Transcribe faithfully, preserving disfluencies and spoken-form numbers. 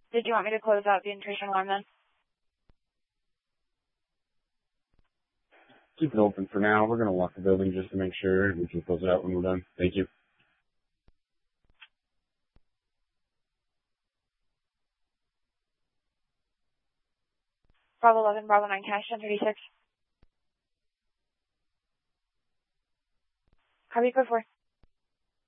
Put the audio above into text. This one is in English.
Did you want me to close out the intrusion alarm then? Keep it open for now. We're going to lock the building just to make sure we can close it out when we're done. Thank you. Bravo eleven, Bravo nine, cash, ten thirty-six. Copy, code four.